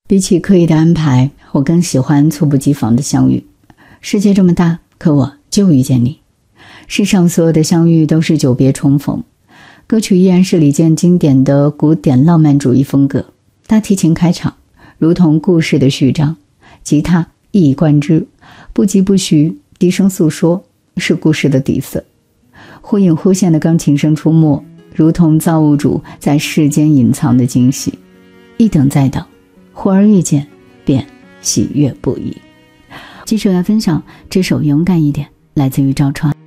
比起刻意的安排，我更喜欢猝不及防的相遇。世界这么大，可我就遇见你。世上所有的相遇都是久别重逢。歌曲依然是李健经典的古典浪漫主义风格，大提琴开场，如同故事的序章，吉他一以贯之，不疾不徐，低声诉说，是故事的底色。忽隐忽现的钢琴声出没，如同造物主在世间隐藏的惊喜。一等再等，忽而遇见，便喜悦不已。接着来分享这首《勇敢一点》，来自于赵传。